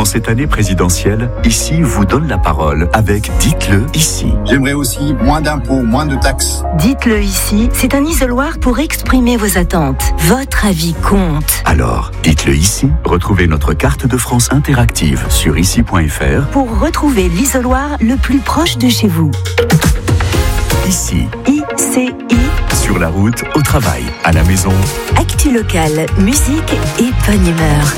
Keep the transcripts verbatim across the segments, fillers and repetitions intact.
En cette année présidentielle, Ici vous donne la parole avec Dites-le ici. J'aimerais aussi moins d'impôts, moins de taxes. Dites-le ici, c'est un isoloir pour exprimer vos attentes. Votre avis compte. Alors, dites-le ici. Retrouvez notre carte de France interactive sur ici point f r pour retrouver l'isoloir le plus proche de chez vous. Ici. I C I. Sur la route, au travail, à la maison. Actu locale, musique et bonne humeur.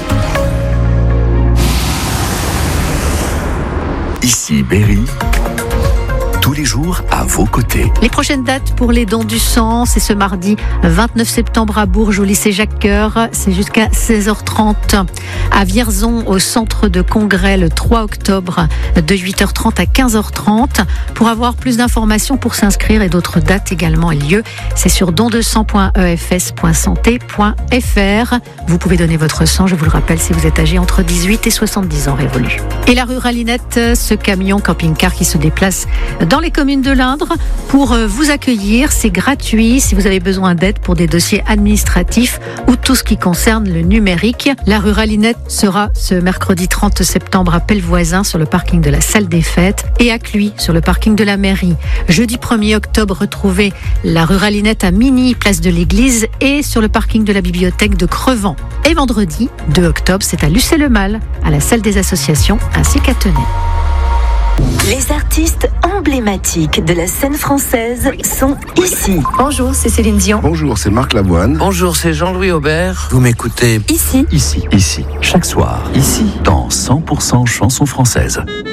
Ici Berry, tous les jours à vos côtés. Les prochaines dates pour les dons du sang, c'est ce mardi vingt-neuf septembre à Bourges au lycée Jacques Coeur, c'est jusqu'à seize heures trente. À Vierzon au centre de congrès le trois octobre de huit heures trente à quinze heures trente. Pour avoir plus d'informations, pour s'inscrire et d'autres dates également et lieux, c'est sur don de sang point e f s point santé point f r. Vous pouvez donner votre sang, je vous le rappelle, si vous êtes âgé entre dix-huit et soixante-dix ans révolus. Et la ruralinette, ce camion camping-car qui se déplace dans les communes de l'Indre pour vous accueillir. C'est gratuit si vous avez besoin d'aide pour des dossiers administratifs ou tout ce qui concerne le numérique. La ruralinette sera ce mercredi trente septembre à Pellevoisin sur le parking de la salle des fêtes et à Cluis sur le parking de la mairie. Jeudi premier octobre, retrouvez la ruralinette à Mini, place de l'église et sur le parking de la bibliothèque de Crevant. Et vendredi deux octobre, c'est à Lucé-le-Mal, à la salle des associations ainsi qu'à Tenay. Les artistes emblématiques de la scène française sont ici. Bonjour, c'est Céline Dion. Bonjour, c'est Marc Lavoine. Bonjour, c'est Jean-Louis Aubert. Vous m'écoutez Ici. Ici, ici, chaque soir, ici, dans cent pour cent chansons françaises.